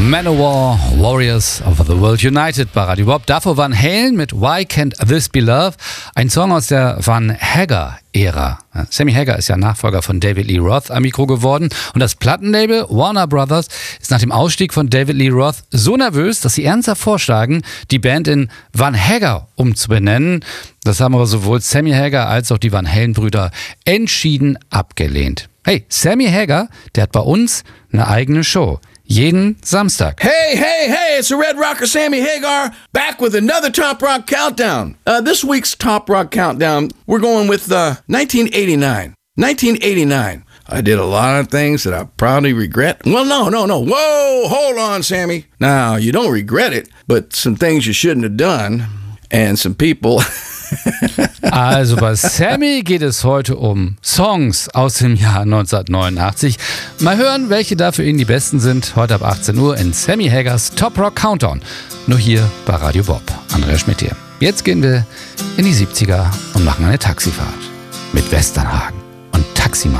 Manowar, Warriors of the World United bei Radio Bob. Davor Van Halen mit Why Can't This Be Love? Ein Song aus der Van Hagar-Ära. Sammy Hagar ist ja Nachfolger von David Lee Roth am Mikro geworden. Und das Plattenlabel Warner Brothers ist nach dem Ausstieg von David Lee Roth so nervös, dass sie ernsthaft vorschlagen, die Band in Van Hagar umzubenennen. Das haben aber sowohl Sammy Hagar als auch die Van Halen-Brüder entschieden abgelehnt. Hey, Sammy Hagar, der hat bei uns eine eigene Show. Jeden Samstag. Hey, it's the Red Rocker Sammy Hagar back with another Top Rock Countdown. This week's Top Rock Countdown, we're going with 1989. 1989. I did a lot of things that I probably regret. Well, no. Whoa, hold on, Sammy. Now, you don't regret it, but some things you shouldn't have done and some people... Also bei Sammy geht es heute um Songs aus dem Jahr 1989. Mal hören, welche da für ihn die besten sind. Heute ab 18 Uhr in Sammy Hagars Top Rock Countdown. Nur hier bei Radio Bob. Andreas Schmidt hier. Jetzt gehen wir in die 70er und machen eine Taxifahrt mit Westernhagen und Taximan.